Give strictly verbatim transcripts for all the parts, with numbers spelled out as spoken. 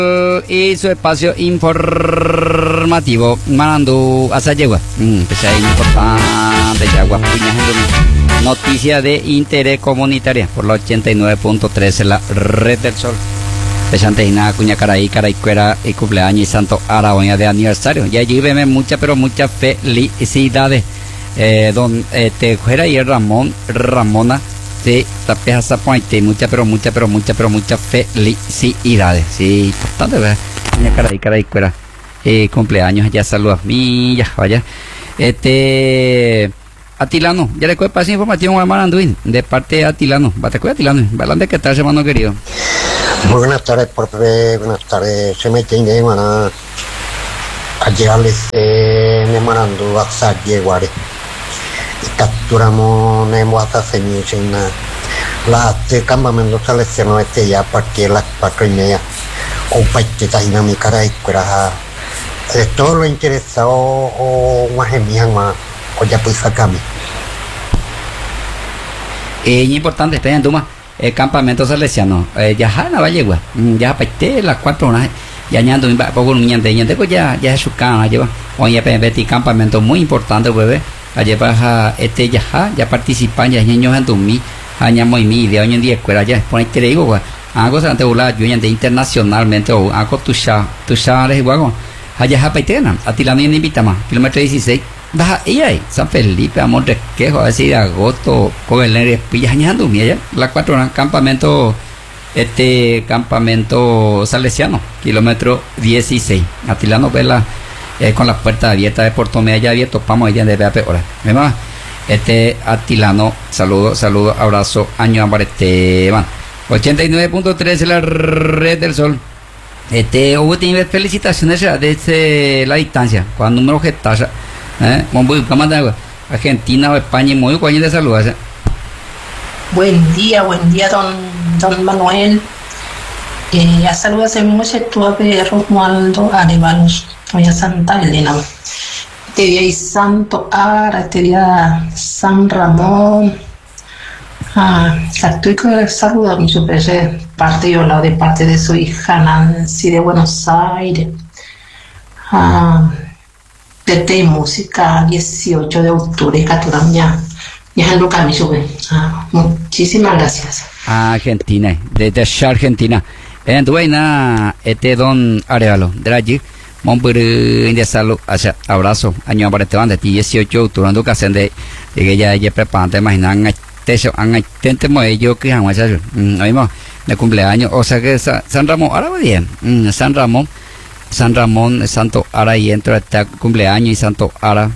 Y su espacio informativo Manandú hasta Yegua. Mm, pues ahí importante Yagua noticia de interés comunitaria por la ochenta y nueve punto tres en la red del sol. Pesante y nada, cuña caraí, caraicuera y cumpleaños y santo aragoña de aniversario. Y allí veme muchas, pero muchas felicidades. Eh, don eh, te fuera y Ramón, Ramona. Sí, tapeja zapointe, muchas, pero muchas, pero muchas, pero muchas felicidades. Sí, importante, ¿verdad? Niña caray, caray, cuera. Eh, cumpleaños, ya saludas mí, vaya. Este, Atilano, ya le cuesta paso informativo a Maranduín, de parte de Atilano. Bate cuida, Atilano, ¿balante qué tal, hermano querido? Muy buenas tardes, profe, buenas tardes. Se me tiene a llegarles en Marandu, a Sayeguare. Capturamos Nemo hasta Semicina. La campamento seleccionó este ya a partir de las cuatro y media. O paqueta dinámica de escuela. De todo lo interesado o más genial más. O ya pues sacame. Es importante, está en Duma. El campamento salesiano. Eh, ya jana va a llegar. Ya paquete las cuatro horas. Ya añado un poco un ñante. Ñante pues ya ya es su cama. Lleva. Oye, pues campamento muy importante, bebé. Allá para este ya ya participan ya niños en tu mi año muy mi de hoy en día escuela ya pone que digo gua algo ante ula yo de internacionalmente o algo tu sha tu sha es igual allá ja paitena Atilano en invita más kilómetro dieciséis baja y ahí San Felipe amor de quejo así de agosto con el aire pilla añando mi allá las cuatro horas campamento este campamento salesiano kilómetro dieciséis Atilano vela Eh, con las puertas abiertas de Puerto Media abierto, vamos allá de Beape, ahora, ¿verdad? Este Atilano, saludo, saludo, abrazo, año ambarete, van. ochenta y nueve punto tres en la red del sol. Este, hubo tenido felicitaciones desde la distancia, con el número que está, ¿eh? Argentina o España, muy buenos de salud. ¿eh? Buen día, buen día, don, don Manuel. Eh, a saludos a mi mujer, tú a ver, Romualdo Arevalos. Hoy a Santa Elena, este día hay Santo Ara, este día San Ramón. Ah, estoy con el saludo a mi super parte yo la de parte de su hija Nancy de Buenos Aires. Ah, de T Música, dieciocho de octubre, Caturamia. Y es Lucas, mi super. Ah, muchísimas gracias. Ah, Argentina, desde Argentina. En Duena, este don Arevalo, de allí. Mompur de salud, abrazo, año para este banda, dieciocho de octubre, ando casando de que ya ya preparante, imaginan, techo, han tente yo que han hecho, oímos, de cumpleaños, o sea que San Ramón, ahora va bien, San Ramón, San Ramón, Santo Ara y entro este cumpleaños y Santo Ara,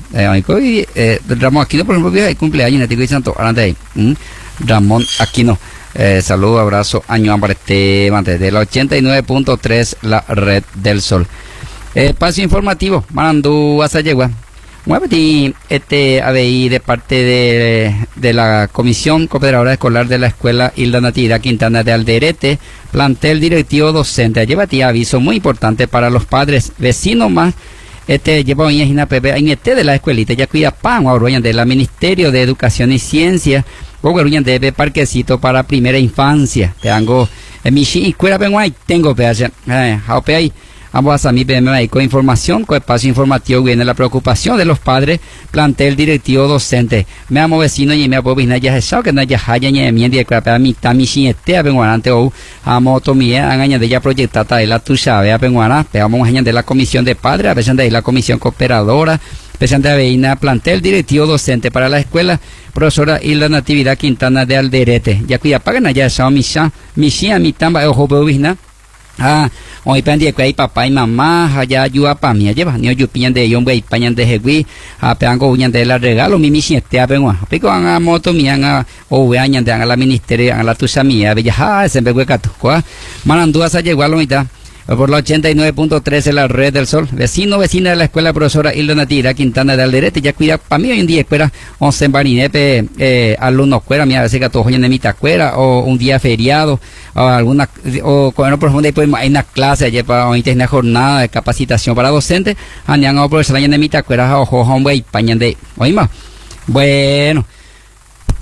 eh, Ramón Aquino, por ejemplo, hay cumpleaños, y Santo Ara de ahí, Ramón Aquino. Eh, saludo, abrazo, año para este banda, de la ochenta y nueve punto tres, la red del sol. Eh, paso informativo, Manandú hasta Yegua. Muévete, este A B I de parte de, de la Comisión Cooperadora Escolar de la Escuela Hilda Natividad Quintana de Alderete, plantel directivo docente. Llévate aviso muy importante para los padres, vecinos más. Este lleva hoy en Pepe, en este de la escuelita, ya cuida pan, o de la Ministerio de Educación y Ciencia, o de parquecito para primera infancia. Te hago, en mi escuela, vengo ahí, tengo, pedazo, eh, ahí. Ambos a mí con información, con espacio informativo viene la preocupación de los padres, plantel directivo docente. Me amo vecino y me amo vecina ya es que no haya haya ni mi día que para mí también sin este abenguanante o amo tomía han añadido ya proyectada de la tuya ve abenguana, vamos a añadir la comisión de padres, a veces de la comisión cooperadora, presente a veina plantel directivo docente para la escuela, profesora Hilda Natividad Quintana de Alderete. Ya cuida pagan allá esa misa, misia mi tamba ojo vecina. Ah, hoy pendí que hay papá y mamá, allá ayuda para mí, lleva, ni yo pillan de yo, güey, pañan de jegui, a peango uñan de la regalo, mi misi este a vengo, pico a moto mian a, o vean de a la ministerio, a la tuya mía, bella, ah, se me fue gato, cuá, manandúas a llegar a la mitad. Por la ochenta y nueve punto tres en la red del sol. Vecino, vecina de la escuela profesora Hilda Natividad Quintana de Alderete, ya cuida, para mí hoy en día escuela, once en Barinepe, eh, alumnos escuela, mira, a veces que todos hoy en mitad escuela, o un día feriado, o alguna, o cuando por ejemplo, pues, hay una clase, ayer para hoy una jornada de capacitación para docentes, han a profesor en mitad escuela, ojo, hombre, y pañan de, oímos. Bueno.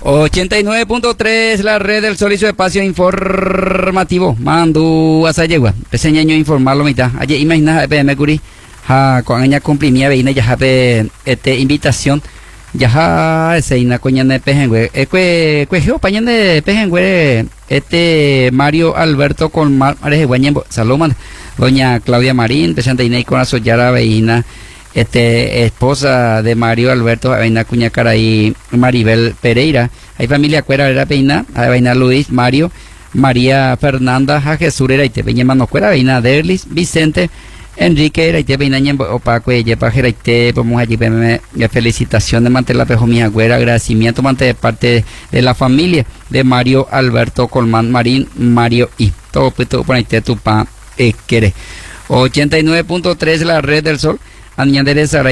ochenta y nueve punto tres, la red del Sol y su espacio informativo. Mandu asayegua. Peseñaño informarlo mitad. Ayer imagina P M Curi. Ha con ella cumplimía veina ya habe este invitación. Ya ha ese ina coñane pejengüe. Ekue cuejeo pañane pejengüe este Mario Alberto con Mares Guañembo. Saluman. Doña Claudia Marín, presente Inei con la Soyara Veina. Este, esposa de Mario Alberto, Aveina Cuñacara y Maribel Pereira. Hay familia Cuera Vera Peina, Aveina Luis, Mario, María Fernanda, Jesús era y te peña mano Cuera, Aveina Derlis, Vicente, Enrique era y te peña ñembo opaco y yepa jera y te vamos allí felicitación de mantener la pejo mía Cuera, agradecimiento mante de parte de la familia de Mario Alberto Colmán Marín, Mario y todo pues todo por ahí te tu pa eh, quiere. ochenta y nueve punto tres la red del Sol. Añadir esa